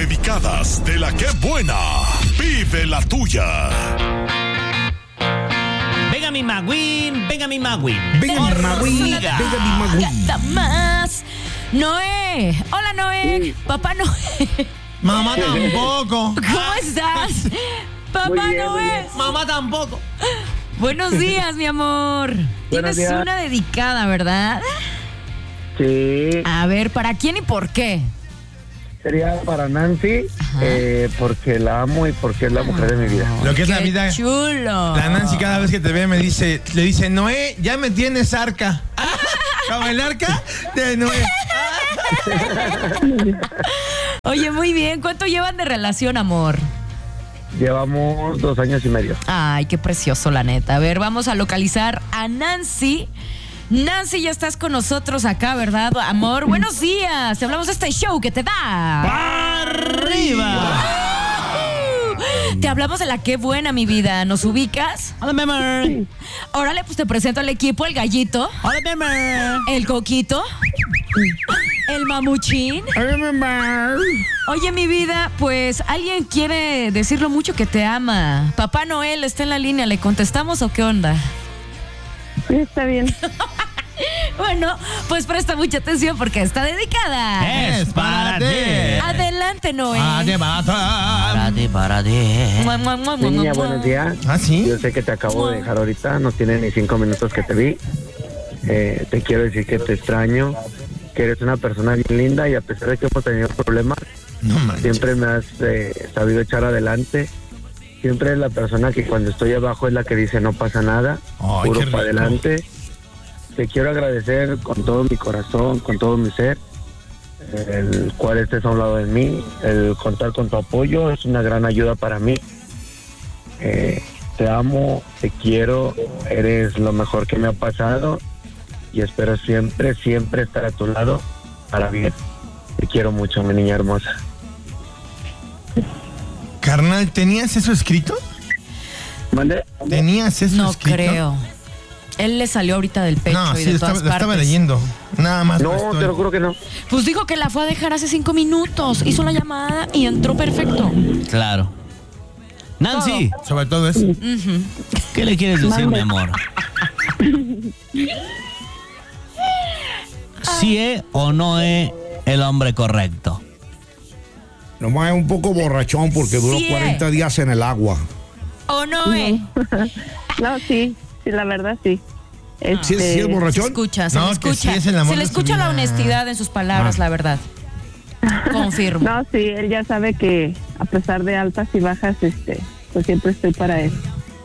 dedicadas de la que buena. Vive la tuya. Venga mi Magwin, venga mi Magwin. Venga mi Magwin, venga mi Magwin. Más. Noé. Hola, Noé. Sí. Papá Noé. Mamá tampoco. ¿Cómo estás? Papá Muy bien, muy Noé. bien. Mamá tampoco. Buenos días, mi amor. Tienes días. una dedicada, ¿verdad? Sí, A ver, ¿para quién y por qué? sería para Nancy, porque la amo y porque es la mujer de mi vida. Lo que es la Qué vida. chulo. La Nancy cada vez que te ve le dice, Noé, ya me tienes arca. Como el arca de Noé. Oye, muy bien. ¿Cuánto llevan de relación, amor? Llevamos 2 años y medio. Ay, qué precioso, la neta. A ver, vamos a localizar a Nancy. Nancy, ya estás con nosotros acá, ¿verdad, amor? Buenos días. Te hablamos de este show que te da ¡Arriba! Te hablamos de la Qué Buena, mi vida. ¿Nos ubicas? Hola, mi amor. Órale, pues te presento al equipo, el gallito, Hola, mi amor. el coquito, el mamuchín. Oye, mi vida, pues alguien quiere decir lo mucho que te ama. Papá Noel está en la línea, ¿le contestamos o qué onda? Sí, está bien. Bueno, pues presta mucha atención porque está dedicada. Es para ti. Adelante, Noé. Para ti. Mua, mua, mua, mua, Niña, mua. buenos días. ¿Ah, sí? Yo sé que te acabo de dejar ahorita, no tiene ni 5 minutos que te vi. Te quiero decir que te extraño, que eres una persona bien linda y a pesar de que hemos tenido problemas, No manches. siempre me has sabido echar adelante. Siempre es la persona que cuando estoy abajo es la que dice no pasa nada, Ay, qué puro rico. para adelante. Te quiero agradecer con todo mi corazón, con todo mi ser, el cual estés a un lado de mí, el contar con tu apoyo es una gran ayuda para mí. Te amo, te quiero, eres lo mejor que me ha pasado y espero siempre, siempre estar a tu lado para bien. Te quiero mucho, mi niña hermosa. Carnal, ¿tenías eso escrito? ¿Mande? ¿Tenías eso No escrito? creo. Él le salió ahorita del pecho No, y sí, de lo todas estaba partes. leyendo. Nada más. No, estoy- te lo juro que no. Pues dijo que la fue a dejar hace 5 minutos. Hizo la llamada y entró perfecto. Claro. Nancy, Sobre todo eso. ¿qué le quieres decir, mi amor? ¿Sí es o no es el hombre correcto? Nomás es un poco borrachón porque duró Sí, 40 días en el agua. ¿O no, No, sí, la verdad sí. ¿Sí es Se borrachón? escucha, se No, le que escucha. sí es el amor Se le de su escucha la vida. honestidad en sus palabras, la verdad. Confirmo. No, sí, él ya sabe que a pesar de altas y bajas, pues siempre estoy para él.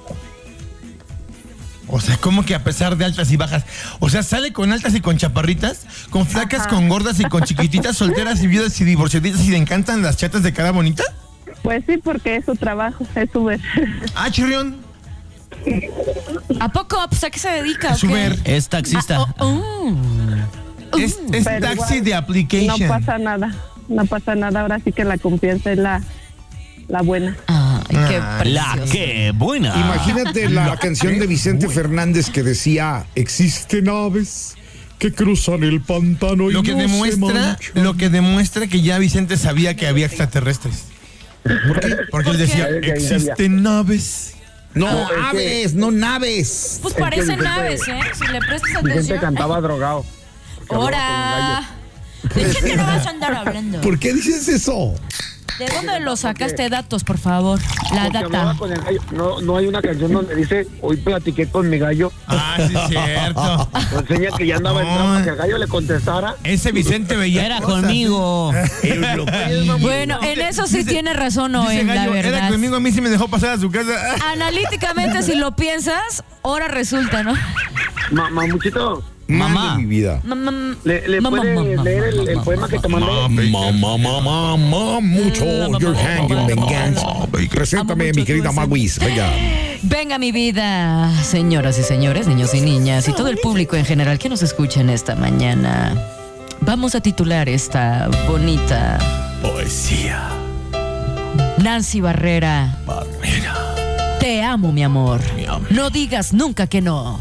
O sea, ¿cómo que a pesar de altas y bajas? O sea, sale con altas y con chaparritas, con flacas, con gordas y con chiquititas, solteras y viudas y divorciaditas y le encantan las chatas de cara bonita. Pues sí, porque es su trabajo, es Uber. Ah, chirrión. ¿A poco? Pues, ¿a qué se dedica? Es o qué? Uber. Es taxista. Es Pero taxi igual, de application. No pasa nada, no pasa nada. Ahora sí que la confianza es la buena. Ay, qué La precioso. que buena. Imagínate la canción de Vicente Fernández que decía, existen aves que cruzan el pantano y Lo que no se demuestra, manchan". que ya Vicente sabía que había extraterrestres. ¿Por qué? Porque él decía, ¿Por qué? existen aves. No, No, es que- aves, no naves. Pues Es que parecen Vicente- aves, ¿eh? Si le prestas Vicente atención. cantaba drogado. porque hablaba ¡Hora! ¿De qué no vas a andar hablando? ¿Por qué dices eso? ¿De dónde lo sacaste datos, por favor? La Porque hablaba data. con el gallo. No hay una canción donde dice, hoy platiqué con mi gallo. Ah, sí, es cierto. Nos enseña que ya andaba en No. trampa, que el gallo le contestara. Ese Vicente veía Era cosas. conmigo. Bueno, en eso sí tiene razón, Dice Noé, la gallo, era verdad. conmigo, a mí sí me dejó pasar a su casa. Analíticamente, si lo piensas, ahora resulta, ¿no? Mamuchito, Mamá. Madre mi vida. ¿le puedes leer el poema que te mandé? Mamá, mucho. Your hand in venganza. Preséntame, mi querida Maguis. Venga. Venga, mi vida, señoras y señores, niños y niñas, y todo el público en general que nos escucha en esta mañana. Vamos a titular esta bonita Poesía. Nancy Barrera. Te amo, mi amor. Mi amor. No digas nunca que no.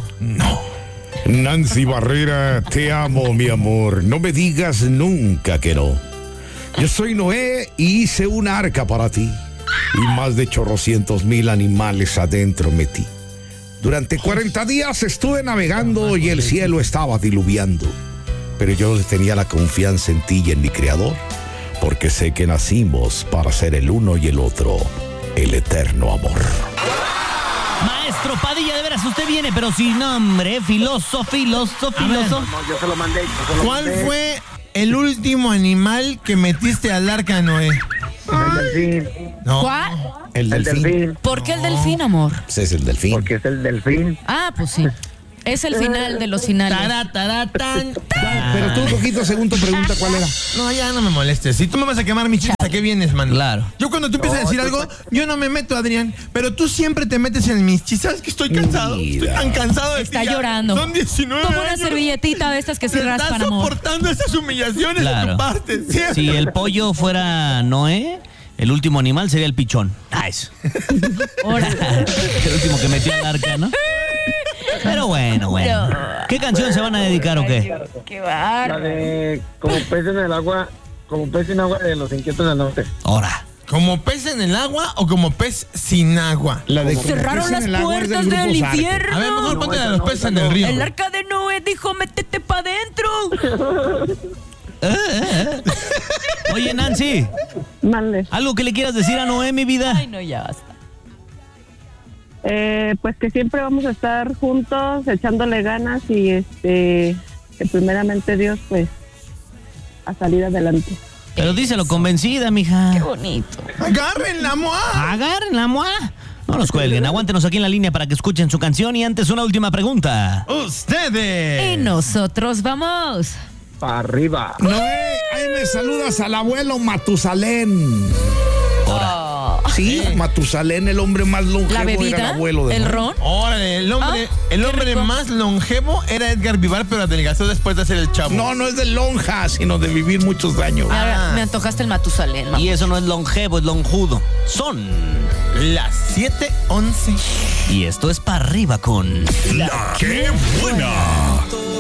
Nancy Barrera, te amo, mi amor. No me digas nunca que no. Yo soy Noé y hice una arca para ti. Y más de 800,000 animales adentro metí. Durante 40 días estuve navegando y el cielo estaba diluviando. Pero yo tenía la confianza en ti y en mi creador, porque sé que nacimos para ser el uno y el otro, el eterno amor. Maestro Padilla, de veras, usted viene, pero sin nombre, filoso. No, yo se lo mandé. ¿Cuál fue el último animal que metiste al arca, Noé? El delfín. No. ¿Cuál? El delfín. ¿Por qué el delfín, amor? Ese es el delfín. Porque es el delfín. Ah, pues sí. Es el final de los finales. Taratán. Pero tú, Coquito, según tu pregunta, ¿cuál era? No, ya no me molestes. Si tú me vas a quemar mi chiste, ¿a qué vienes, man? Claro. Yo cuando tú empiezas a decir algo, yo no me meto, Adrián. Pero tú siempre te metes en mis chistes. ¿Sabes que estoy cansado? Mira. Estoy tan cansado de Está ti ya. llorando. Son 19 Como una años. servilletita de estas que se Te estás raspan, amor. soportando esas humillaciones de Claro. tu parte. Siempre. Si el pollo fuera Noé, el último animal sería el pichón. Ah, eso. Ahora. El último que metió al arca, ¿no? Pero bueno. ¿Qué canción se van a dedicar o qué? Qué La bárbaro. de como pez en el agua, como pez sin agua de los inquietos del norte. Ahora. ¿Como pez en el agua o como pez sin agua? La de Cerraron las puertas del infierno. A ver, mejor ponte esa a los no, peces esa en el no. río. El arca de Noé dijo, métete pa' adentro. Oye, Nancy, Mande. ¿algo que le quieras decir a Noé, mi vida? Ay, no, ya basta. Pues que siempre vamos a estar juntos, echándole ganas y que primeramente Dios, pues, a salir adelante. Pero díselo convencida, mija. Qué bonito. ¡Agarren la moa! Agarren la moa. No nos cuelguen, aguántenos aquí en la línea para que escuchen su canción. Y antes, una última pregunta. ¡Ustedes! Y nosotros vamos. Para arriba. Noé, ahí me saludas al abuelo Matusalén. Ahora. Sí, Matusalén, el hombre más longevo, La era el bebida, abuelo de el Noé. ron. Órale, el hombre qué rico. más longevo era Edgar Vivar, pero adelgazó después de hacer el chavo. No es de lonja, sino de vivir muchos años. Ahora me antojaste el Matusalén, mamá. Y eso no es longevo, es lonjudo. Son. Las 7:11. Y esto es para arriba con. La que buena.